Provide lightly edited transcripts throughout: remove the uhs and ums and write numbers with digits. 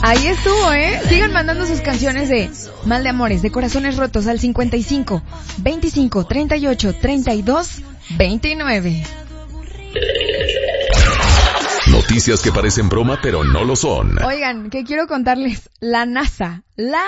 Ahí estuvo, Sigan mandando sus canciones de mal de amores, de corazones rotos al 55 25 38 32 29. Noticias que parecen broma pero no lo son. Oigan, que quiero contarles, la NASA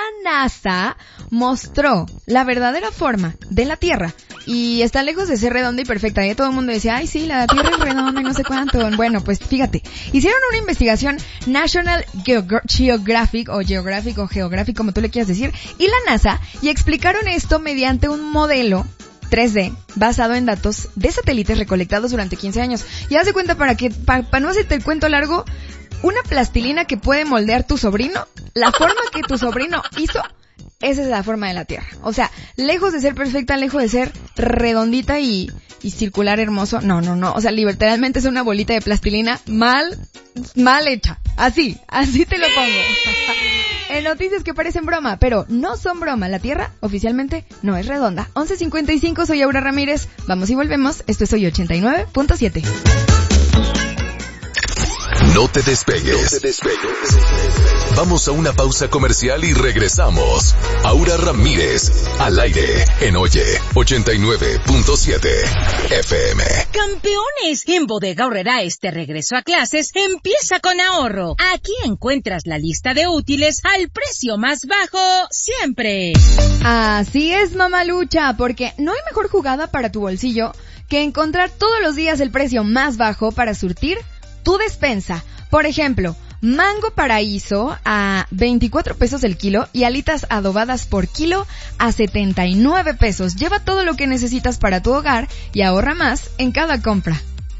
mostró la verdadera forma de la Tierra y está lejos de ser redonda y perfecta. Y todo el mundo decía, ay sí, la Tierra es redonda y no sé cuánto. Bueno, pues fíjate, hicieron una investigación National Geographic o Geographic, como tú le quieras decir, y la NASA, y explicaron esto mediante un modelo 3D basado en datos de satélites recolectados durante 15 años. Y haz de cuenta, para no hacerte el cuento largo, una plastilina que puede moldear tu sobrino, la forma que tu sobrino hizo, esa es la forma de la Tierra. O sea, lejos de ser perfecta, lejos de ser redondita y circular hermoso, no. O sea, literalmente es una bolita de plastilina mal hecha. Así te lo pongo. En noticias que parecen broma, pero no son broma. La Tierra oficialmente no es redonda. 11:55, soy Aura Ramírez. Vamos y volvemos. Esto es Hoy 89.7. No te despegues. Vamos a una pausa comercial y regresamos. Aura Ramírez, al aire, en Oye 89.7 FM. Campeones, en Bodega Aurrerá este regreso a clases empieza con ahorro. Aquí encuentras la lista de útiles al precio más bajo siempre. Así es, mamalucha, porque no hay mejor jugada para tu bolsillo que encontrar todos los días el precio más bajo para surtir tu despensa. Por ejemplo, mango paraíso a 24 pesos el kilo y alitas adobadas por kilo a 79 pesos. Lleva todo lo que necesitas para tu hogar y ahorra más en cada compra.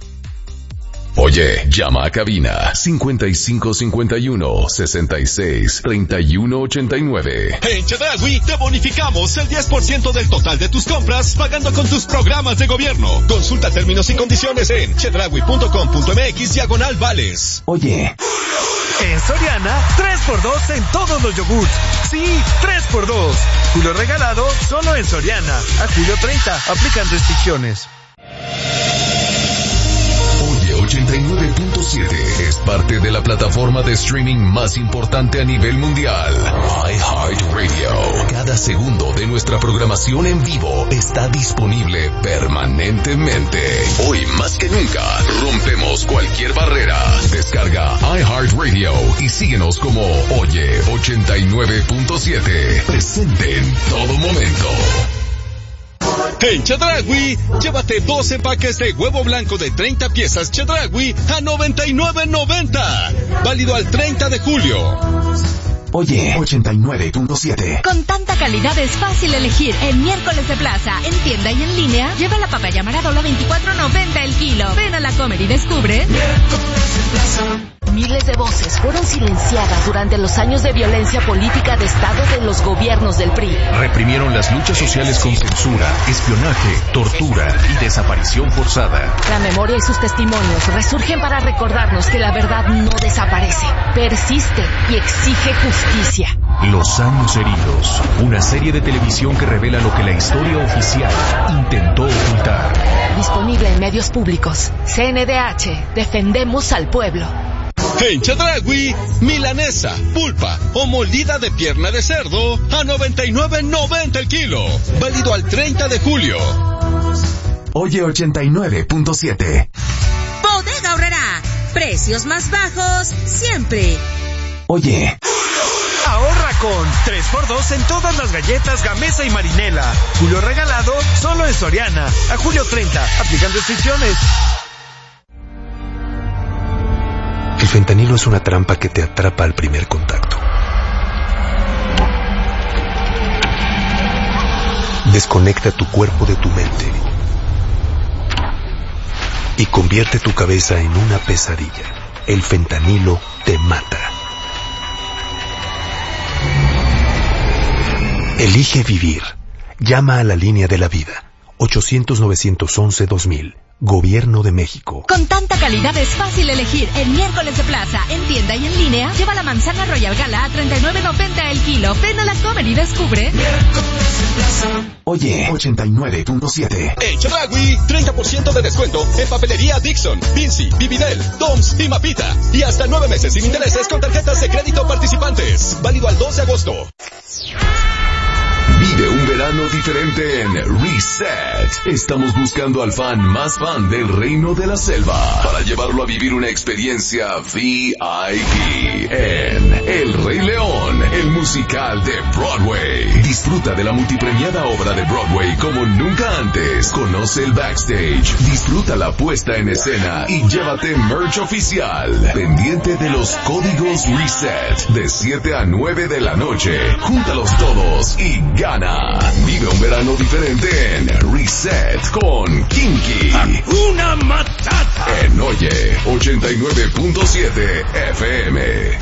Oye, llama a cabina 5551 66 31 89. En Chedraui te bonificamos el 10% del total de tus compras pagando con tus programas de gobierno. Consulta términos y condiciones en chedraui.com.mx/vales. Oye, en Soriana, 3x2 en todos los yogurts. Sí, 3x2. Julio regalado solo en Soriana. A julio 30, aplican restricciones. 89.7 es parte de la plataforma de streaming más importante a nivel mundial, iHeartRadio. Cada segundo de nuestra programación en vivo está disponible permanentemente. Hoy más que nunca, rompemos cualquier barrera. Descarga iHeartRadio y síguenos como Oye 89.7. Presente en todo momento. En Chedraui, llévate 2 empaques de huevo blanco de 30 piezas Chedraui a $99.90. Válido al 30 de julio. Oye, 89.7. Con tanta calidad es fácil elegir. En miércoles de plaza, en tienda y en línea, lleva la papaya Maradola 24.90 el kilo. Ven a la Comer y descubre. Miles de voces fueron silenciadas durante los años de violencia política de Estado de los gobiernos del PRI. Reprimieron las luchas sociales con censura, espionaje, tortura y desaparición forzada. La memoria y sus testimonios resurgen para recordarnos que la verdad no desaparece, persiste y exige justicia. Los años heridos, una serie de televisión que revela lo que la historia oficial intentó ocultar. Disponible en medios públicos. CNDH, defendemos al pueblo. En Chedraui, milanesa, pulpa o molida de pierna de cerdo a $99.90 el kilo. Válido al 30 de julio. Oye 89.7. Bodega Aurrerá, precios más bajos siempre. Oye, ahorra con 3x2 en todas las galletas Gamesa y Marinela. Julio regalado solo en Soriana. A julio 30, aplican restricciones. El fentanilo es una trampa que te atrapa al primer contacto. Desconecta tu cuerpo de tu mente y convierte tu cabeza en una pesadilla. El fentanilo te mata. Elige vivir. Llama a la línea de la vida. 800-911-2000. Gobierno de México. Con tanta calidad es fácil elegir. En miércoles de plaza, en tienda y en línea. línea, lleva la manzana Royal Gala a $39.90 el kilo. Ven a la Comer y descubre. Oye, 89.7. En Chedraui, 30% de descuento en papelería Dixon, Vinci, Vividel, Toms y Mapita. Y hasta 9 meses sin intereses con tarjetas de crédito participantes. Válido al 2 de agosto. Vive un verano diferente en Reset. Estamos buscando al fan más fan del reino de la selva para llevarlo a vivir una experiencia VIP en El Rey León, el musical de Broadway. Disfruta de la multipremiada obra de Broadway como nunca antes. Conoce el backstage, disfruta la puesta en escena y llévate merch oficial. Pendiente de los códigos Reset de 7 a 9 de la noche. Júntalos todos y gana. Vive un verano diferente en Reset con Kinky. ¡Una Matata! En Oye 89.7 FM.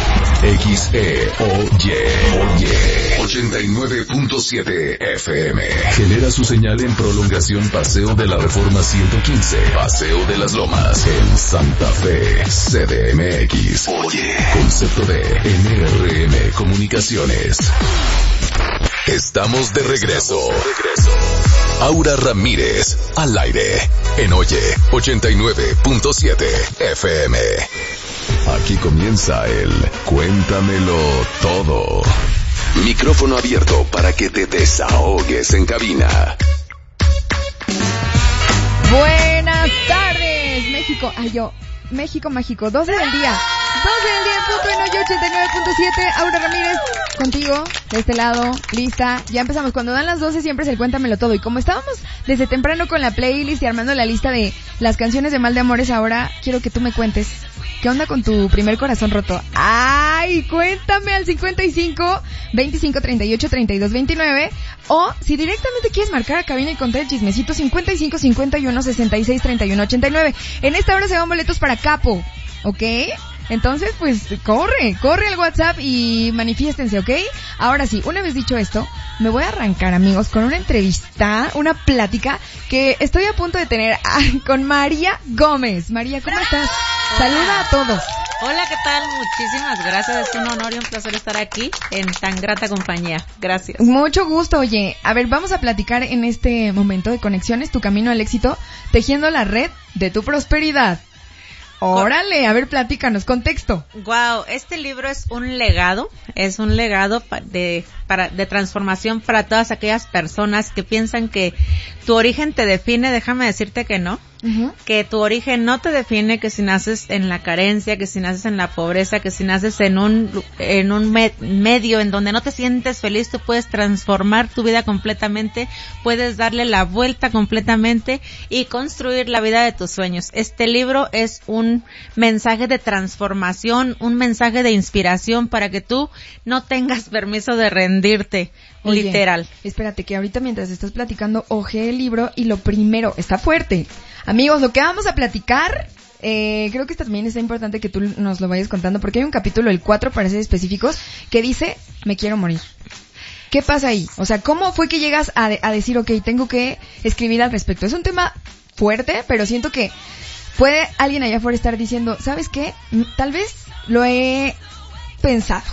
Oye 89.7 FM. Genera su señal en prolongación Paseo de la Reforma 115, Paseo de las Lomas, en Santa Fe, CDMX. Oye, concepto de NRM Comunicaciones. Estamos de regreso. Aura Ramírez, al aire, en Oye 89.7 FM. Aquí comienza el Cuéntamelo Todo. Micrófono abierto para que te desahogues en cabina. Buenas tardes, México. México mágico, 12 del día. 12 del día, punto en Oye 89.7. Aura Ramírez, contigo, de este lado, lista. Ya empezamos. Cuando dan las 12 siempre es el Cuéntamelo Todo. Y como estábamos desde temprano con la playlist y armando la lista de las canciones de Mal de Amores, ahora quiero que tú me cuentes ¿qué onda con tu primer corazón roto? ¡Ay! Cuéntame al 55 25 38 32 29. O si directamente quieres marcar a cabina y contar el chismecito, 55 51 66 31 89. En esta hora se van boletos para Capo, ¿ok? Entonces, pues, corre al WhatsApp y manifiéstense, ¿ok? Ahora sí, una vez dicho esto, me voy a arrancar, amigos, con una entrevista, una plática que estoy a punto de tener con María Gómez. María, ¿cómo estás? Saluda a todos. Hola, ¿qué tal? Muchísimas gracias. Es un honor y un placer estar aquí en tan grata compañía. Gracias. Mucho gusto. Oye, a ver, vamos a platicar en este momento de Conexiones, tu camino al éxito, tejiendo la red de tu prosperidad. Órale, a ver, platícanos, contexto. Wow, este libro es un legado de transformación para todas aquellas personas que piensan que tu origen te define. Déjame decirte que no. Uh-huh. Que tu origen no te define, que si naces en la carencia, que si naces en la pobreza, que si naces en un medio en donde no te sientes feliz, tú puedes transformar tu vida completamente, puedes darle la vuelta completamente y construir la vida de tus sueños. Este libro es un mensaje de transformación, un mensaje de inspiración para que tú no tengas permiso de rendirte. Oye, literal. Espérate, que ahorita mientras estás platicando, ojeé el libro y lo primero, está fuerte. Amigos, lo que vamos a platicar, creo que también está importante que tú nos lo vayas contando, porque hay un capítulo, el 4 para ser específicos, que dice, me quiero morir. ¿Qué pasa ahí? O sea, ¿cómo fue que llegas a decir, ok, tengo que escribir al respecto? Es un tema fuerte, pero siento que puede alguien allá afuera estar diciendo, ¿sabes qué? Tal vez lo he pensado.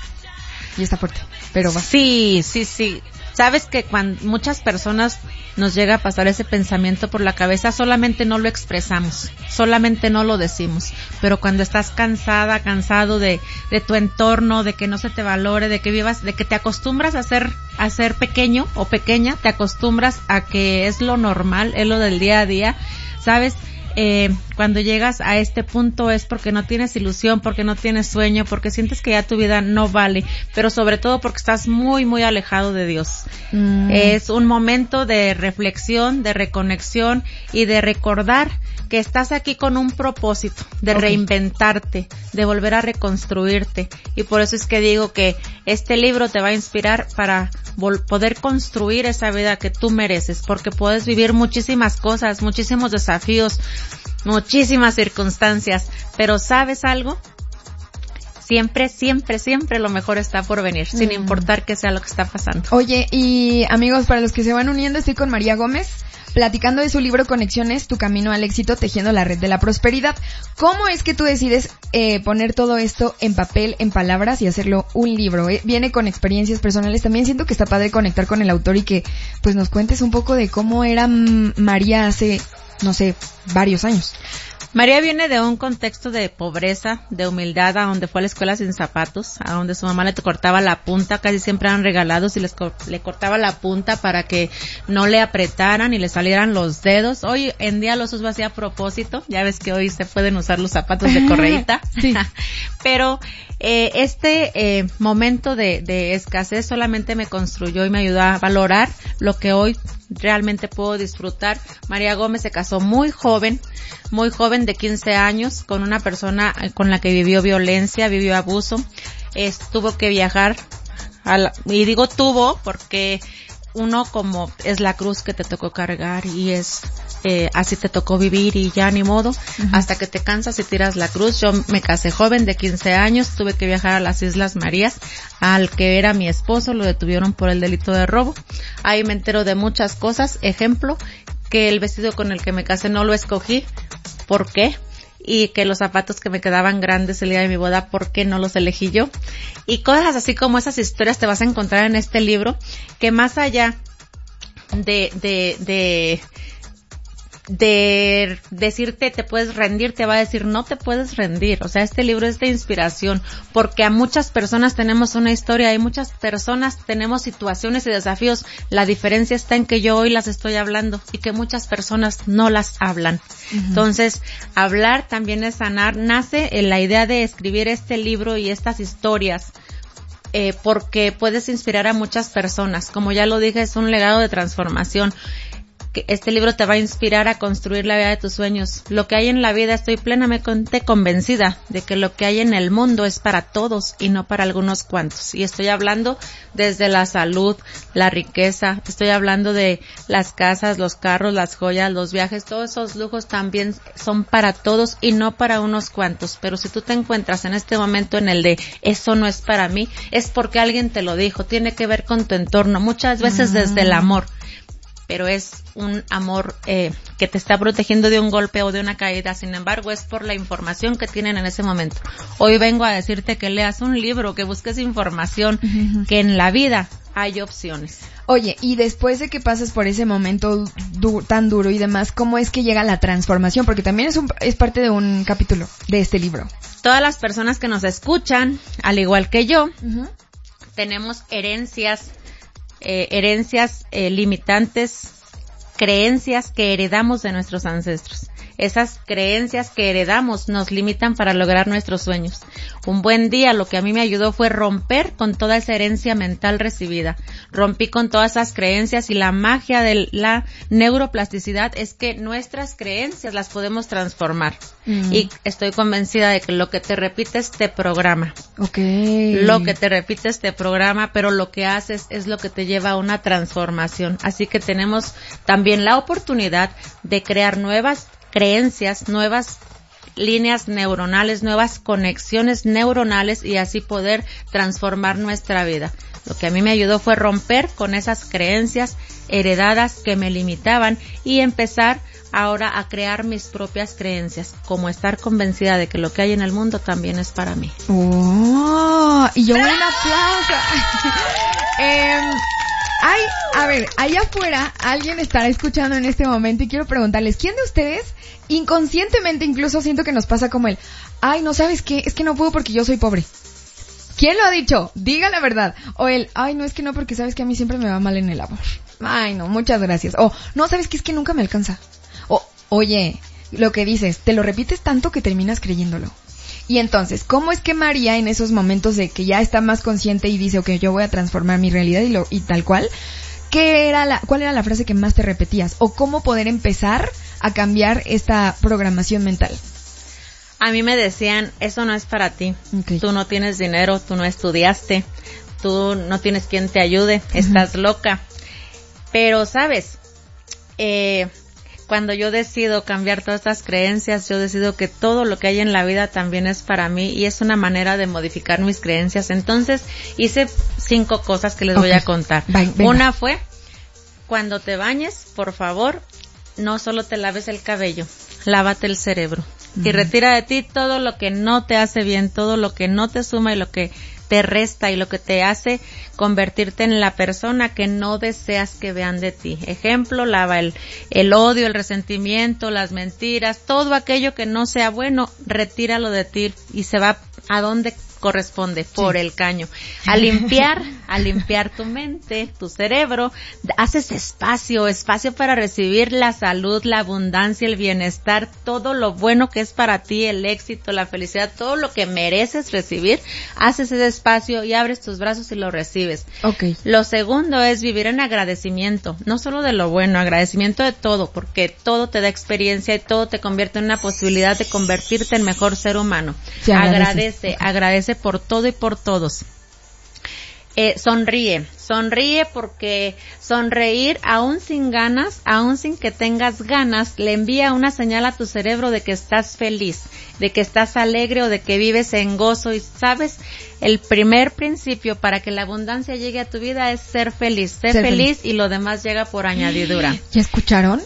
Y está fuerte, pero va. Sí. Sabes que cuando muchas personas nos llega a pasar ese pensamiento por la cabeza, solamente no lo expresamos, solamente no lo decimos. Pero cuando estás cansado de tu entorno, de que no se te valore, de que vivas, de que te acostumbras a ser pequeño o pequeña, te acostumbras a que es lo normal, es lo del día a día, ¿sabes? Cuando llegas a este punto es porque no tienes ilusión, porque no tienes sueño, porque sientes que ya tu vida no vale, pero sobre todo porque estás muy, muy alejado de Dios. Es un momento de reflexión, de reconexión y de recordar que estás aquí con un propósito, de reinventarte, de volver a reconstruirte. Y por eso es que digo que este libro te va a inspirar para poder construir esa vida que tú mereces, porque puedes vivir muchísimas cosas, muchísimos desafíos, muchísimas circunstancias, pero ¿sabes algo? Siempre lo mejor está por venir, sin importar qué sea lo que está pasando. Oye, y amigos, para los que se van uniendo, estoy con María Gómez. platicando de su libro Conexiones, tu camino al éxito, tejiendo la red de la prosperidad. ¿Cómo es que tú decides poner todo esto en papel, en palabras y hacerlo un libro? Viene con experiencias personales. También siento que está padre conectar con el autor y que pues nos cuentes un poco de cómo era María hace, no sé, varios años. María viene de un contexto de pobreza, de humildad, a donde fue a la escuela sin zapatos, a donde su mamá le cortaba la punta, casi siempre eran regalados y le cortaba la punta para que no le apretaran y le salieran los dedos. Hoy en día los uso así a propósito, ya ves que hoy se pueden usar los zapatos de correíta, sí. Pero este momento de escasez solamente me construyó y me ayudó a valorar lo que hoy realmente puedo disfrutar. María Gómez se casó muy joven de 15 años, con una persona con la que vivió violencia, vivió abuso. Tuvo que viajar, y digo tuvo porque uno como es la cruz que te tocó cargar y es así te tocó vivir y ya ni modo, hasta que te cansas y tiras la cruz. Yo me casé joven de 15 años, tuve que viajar a las Islas Marías, al que era mi esposo lo detuvieron por el delito de robo. Ahí me entero de muchas cosas, ejemplo, que el vestido con el que me casé no lo escogí, ¿por qué? Y que los zapatos que me quedaban grandes el día de mi boda, ¿por qué no los elegí yo? Y cosas así como esas historias te vas a encontrar en este libro, que más allá de decirte te puedes rendir, te va a decir no te puedes rendir. O sea, este libro es de inspiración, porque a muchas personas tenemos una historia, hay muchas personas tenemos situaciones y desafíos. La diferencia está en que yo hoy las estoy hablando y que muchas personas no las hablan. Entonces, hablar también es sanar. Nace en la idea de escribir este libro y estas historias porque puedes inspirar a muchas personas. Como ya lo dije, es un legado de transformación. Este libro te va a inspirar a construir la vida de tus sueños. Lo que hay en la vida, estoy plenamente convencida de que lo que hay en el mundo es para todos y no para algunos cuantos. Y estoy hablando desde la salud, la riqueza, estoy hablando de las casas, los carros, las joyas, los viajes, todos esos lujos también son para todos y no para unos cuantos. Pero si tú te encuentras en este momento en el de eso no es para mí, es porque alguien te lo dijo, tiene que ver con tu entorno, muchas veces desde el amor. Pero es un amor que te está protegiendo de un golpe o de una caída. Sin embargo, es por la información que tienen en ese momento. Hoy vengo a decirte que leas un libro, que busques información, que en la vida hay opciones. Oye, y después de que pasas por ese momento tan duro y demás, ¿cómo es que llega la transformación? Porque también es parte de un capítulo de este libro. Todas las personas que nos escuchan, al igual que yo, tenemos herencias limitantes, creencias que heredamos de nuestros ancestros. Esas creencias que heredamos nos limitan para lograr nuestros sueños. Un buen día lo que a mí me ayudó fue romper con toda esa herencia mental recibida. Rompí con todas esas creencias y la magia de la neuroplasticidad es que nuestras creencias las podemos transformar. Y estoy convencida de que lo que te repites te programa. Lo que te repites te programa, pero lo que haces es lo que te lleva a una transformación. Así que tenemos también la oportunidad de crear nuevas creencias, nuevas líneas neuronales, nuevas conexiones neuronales y así poder transformar nuestra vida. Lo que a mí me ayudó fue romper con esas creencias heredadas que me limitaban y empezar ahora a crear mis propias creencias, como estar convencida de que lo que hay en el mundo también es para mí. Y yo un aplauso. A ver, allá afuera alguien estará escuchando en este momento y quiero preguntarles, ¿quién de ustedes inconscientemente incluso siento que nos pasa como el, ay, no sabes qué, es que no puedo porque yo soy pobre? ¿Quién lo ha dicho? Diga la verdad. O el, ay, no, es que no porque sabes que a mí siempre me va mal en el amor. Ay, no, muchas gracias. O, no, sabes qué, es que nunca me alcanza. O, oye, lo que dices, te lo repites tanto que terminas creyéndolo. Y entonces, ¿cómo es que María en esos momentos de que ya está más consciente y dice, ok, yo voy a transformar mi realidad y tal cual, cuál era la frase que más te repetías? ¿O cómo poder empezar a cambiar esta programación mental? A mí me decían, eso no es para ti. Tú no tienes dinero, tú no estudiaste, tú no tienes quien te ayude, estás loca. Pero, ¿sabes? Cuando yo decido cambiar todas estas creencias, yo decido que todo lo que hay en la vida también es para mí y es una manera de modificar mis creencias. Entonces, hice 5 cosas que les voy a contar. Una fue, cuando te bañes, por favor, no solo te laves el cabello, lávate el cerebro. Y retira de ti todo lo que no te hace bien, todo lo que no te suma y lo que te resta y lo que te hace convertirte en la persona que no deseas que vean de ti. Ejemplo, lava el odio, el resentimiento, las mentiras, todo aquello que no sea bueno, retíralo de ti y se va a donde corresponde, por el caño. A limpiar tu mente, tu cerebro, haces espacio para recibir la salud, la abundancia, el bienestar, todo lo bueno que es para ti, el éxito, la felicidad, todo lo que mereces recibir, haces ese espacio y abres tus brazos y lo recibes. Okay. Lo segundo es vivir en agradecimiento, no solo de lo bueno, agradecimiento de todo, porque todo te da experiencia y todo te convierte en una posibilidad de convertirte en mejor ser humano. Sí, agradece por todo y por todos. Sonríe porque sonreír aún sin ganas, aún sin que tengas ganas, le envía una señal a tu cerebro de que estás feliz, de que estás alegre o de que vives en gozo. Y sabes, el primer principio para que la abundancia llegue a tu vida es ser feliz, ser feliz y lo demás llega por añadidura. ¿Ya escucharon?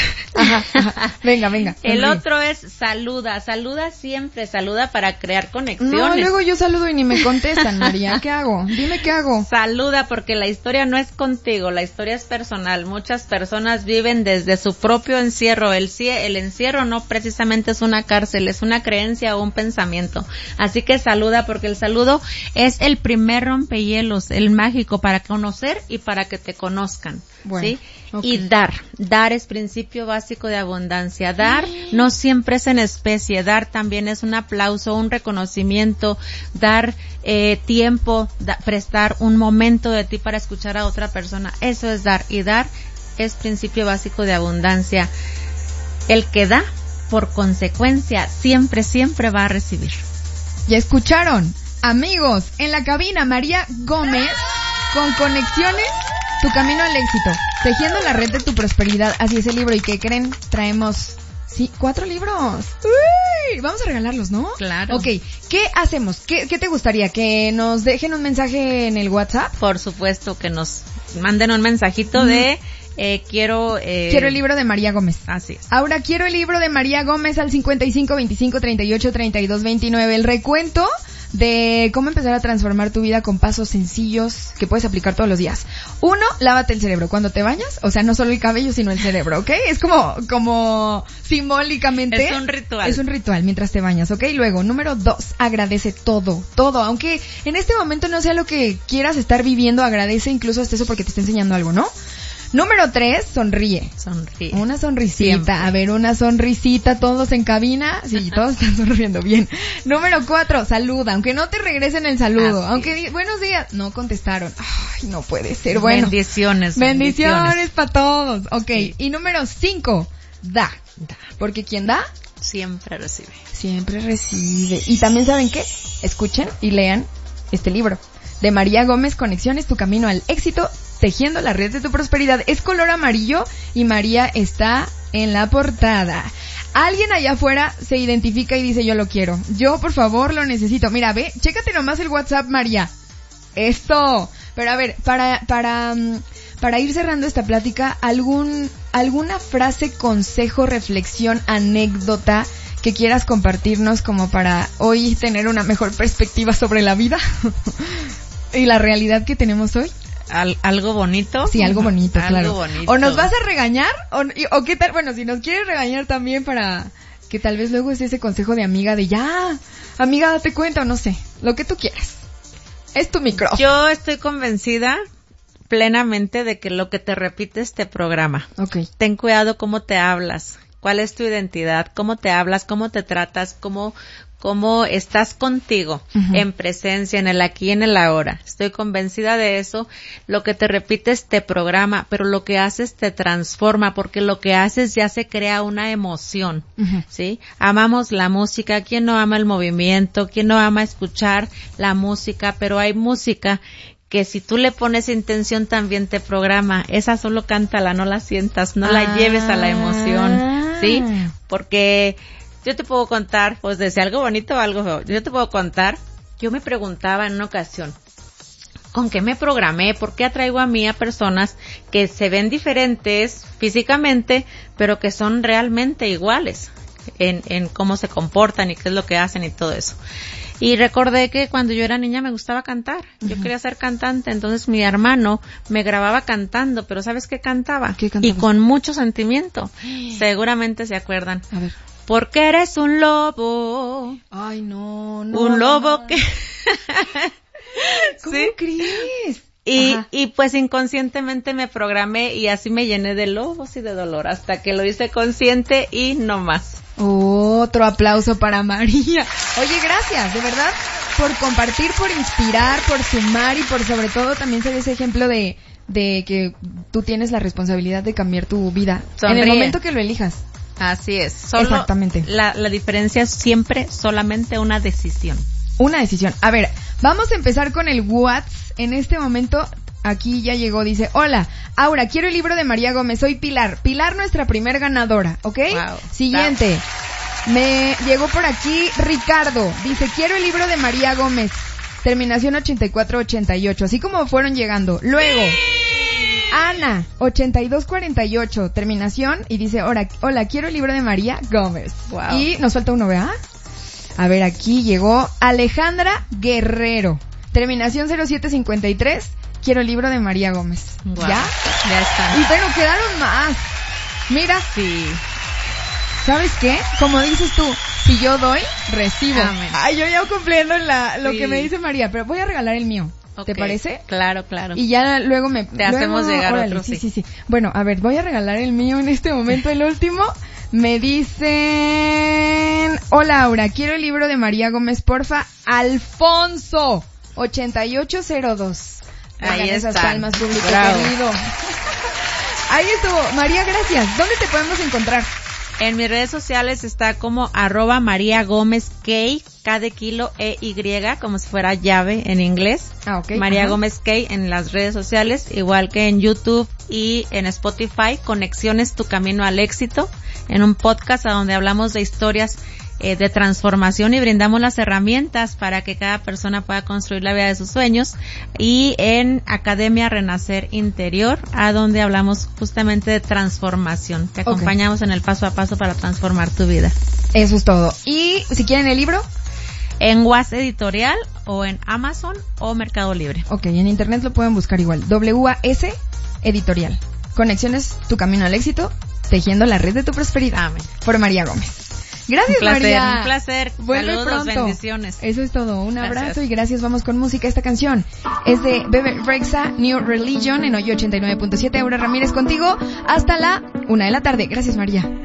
Venga. El otro es saluda siempre, saluda para crear conexiones. No, luego yo saludo y ni me contestan, María. ¿Qué hago? Dime qué hago. Saluda porque la historia no es contigo, la historia es personal. Muchas personas viven desde su propio encierro. El encierro no precisamente es una cárcel, es una creencia o un pensamiento. Así que saluda porque el saludo es el primer rompehielos, el mágico para conocer y para que te conozcan. Bueno, ¿sí? Okay. Y dar es principio básico de abundancia. Dar no siempre es en especie, dar también es un aplauso, un reconocimiento, dar tiempo, prestar un momento de ti para escuchar a otra persona. Eso es dar, y dar es principio básico de abundancia. El que da, por consecuencia, siempre va a recibir. ¿Ya escucharon? Amigos, en la cabina María Gómez con Conexiones, tu camino al éxito, tejiendo la red de tu prosperidad. Así es el libro. ¿Y qué creen? Traemos 4 libros. ¡Uy! Vamos a regalarlos, ¿no? Claro. Ok, ¿qué hacemos? ¿Qué te gustaría? ¿Que nos dejen un mensaje en el WhatsApp? Por supuesto, que nos manden un mensajito de quiero el libro de María Gómez. Así es. Ahora quiero el libro de María Gómez al 55 25 38 32 29. El recuento de cómo empezar a transformar tu vida con pasos sencillos que puedes aplicar todos los días. 1, lávate el cerebro cuando te bañas, o sea, no solo el cabello, sino el cerebro, ¿ok? Es como simbólicamente. Es un ritual. Es un ritual mientras te bañas, ¿ok? Luego, número 2, agradece todo, aunque en este momento no sea lo que quieras estar viviendo, agradece incluso hasta eso porque te está enseñando algo, ¿no? Número 3, sonríe. Una sonrisita. Siempre. A ver, una sonrisita, todos en cabina. Sí, todos están sonriendo bien. Número 4, saluda, aunque no te regresen el saludo. Así aunque buenos días, no contestaron. Ay, no puede ser. Bueno. Bendiciones para todos. Ok, sí. Y número 5, da. Porque quien da, siempre recibe. Y también, ¿saben qué? Escuchen y lean este libro de María Gómez, Conexiones, tu camino al éxito, tejiendo la red de tu prosperidad. Es color amarillo y María está en la portada. Alguien allá afuera se identifica y dice: yo lo quiero. Yo, por favor, lo necesito. Mira, ve, chécate nomás el WhatsApp, María. Esto. Pero a ver, para ir cerrando esta plática, alguna frase, consejo, reflexión, anécdota que quieras compartirnos como para hoy tener una mejor perspectiva sobre la vida y la realidad que tenemos hoy. ¿Algo bonito? Sí, algo bonito, claro. Algo bonito. ¿O nos vas a regañar? ¿O qué tal? Bueno, si nos quieres regañar también, para que tal vez luego es ese consejo de amiga de ya, amiga, date cuenta, o no sé, lo que tú quieras. Es tu micrófono. Yo estoy convencida plenamente de que lo que te repite este programa. Okay. Ten cuidado cómo te hablas, cuál es tu identidad, cómo te hablas, cómo te tratas, cómo estás contigo, en presencia, en el aquí y en el ahora. Estoy convencida de eso. Lo que te repites te programa, pero lo que haces te transforma, porque lo que haces ya se crea una emoción, ¿sí? Amamos la música. ¿Quién no ama el movimiento? ¿Quién no ama escuchar la música? Pero hay música que si tú le pones intención también te programa. Esa solo cántala, no la sientas, no la lleves a la emoción, ¿sí? Porque yo te puedo contar, pues decía algo bonito o algo feo. Yo te puedo contar, yo me preguntaba en una ocasión, ¿con qué me programé? ¿Por qué atraigo a mí a personas que se ven diferentes físicamente, pero que son realmente iguales en cómo se comportan y qué es lo que hacen y todo eso? Y recordé que cuando yo era niña me gustaba cantar. Yo quería ser cantante, entonces mi hermano me grababa cantando, pero ¿sabes qué cantaba? ¿Qué cantaba? Y con mucho sentimiento. Seguramente se acuerdan. A ver. Porque eres un lobo. Ay, no. Un lobo que... ¿Cómo ¿Sí? crees? Y pues inconscientemente me programé y así me llené de lobos y de dolor hasta que lo hice consciente y no más. Otro aplauso para María. Oye, gracias, de verdad, por compartir, por inspirar, por sumar y por sobre todo también ser ese ejemplo de que tú tienes la responsabilidad de cambiar tu vida. Sonríe. En el momento que lo elijas. Así es. Solo exactamente. La diferencia es siempre solamente una decisión. Una decisión. A ver, vamos a empezar con el WhatsApp. En este momento, aquí ya llegó, dice, hola, Aura, quiero el libro de María Gómez, soy Pilar. Pilar, nuestra primer ganadora, ¿ok? Wow. Siguiente. Me llegó por aquí Ricardo, dice, quiero el libro de María Gómez, terminación 8488, así como fueron llegando. Luego, Ana, 8248, terminación, y dice, hola, quiero el libro de María Gómez. Wow. Y nos falta uno, ¿verdad? A ver, aquí llegó Alejandra Guerrero, terminación 0753, quiero el libro de María Gómez. Wow. ¿Ya? Ya está. Y pero quedaron más. Mira. Sí. ¿Sabes qué? Como dices tú, si yo doy, recibo. Amén. Ay, yo ya cumpliendo lo Sí. que me dice María, pero voy a regalar el mío. ¿Te Ok. parece? Claro, claro. Y ya luego Te hacemos llegar órale, otro, sí. Bueno, a ver, voy a regalar el mío en este momento, el último. Me dicen, hola Aura, quiero el libro de María Gómez, porfa. Alfonso, 8802. Ahí Oigan, esas están. palmas, público Bravo. querido. Ahí estuvo. María, gracias. ¿Dónde te podemos encontrar? En mis redes sociales está como @María Gómez K de kilo EY, como si fuera llave en inglés. Ah, ok. María Ajá. Gómez K en las redes sociales, igual que en YouTube y en Spotify, Conexiones Tu Camino al Éxito, en un podcast a donde hablamos de historias de transformación y brindamos las herramientas para que cada persona pueda construir la vida de sus sueños, y en Academia Renacer Interior, a donde hablamos justamente de transformación. Te acompañamos en el paso a paso para transformar tu vida. Eso es todo. Y si quieren el libro, En WAS Editorial o en Amazon o Mercado Libre. ok, en internet lo pueden buscar igual. WAS Editorial. Conexiones Tu Camino al Éxito, tejiendo la red de tu prosperidad. Amén. Por María Gómez. Gracias, Un placer, María. un placer. Vuelve Saludos, pronto. bendiciones. Eso es todo. Un abrazo Gracias. y gracias. Vamos con música. Esta canción es de Bebe Rexha, New Religion, en hoy 89.7. Aura Ramírez contigo hasta la 1 de la tarde. Gracias, María.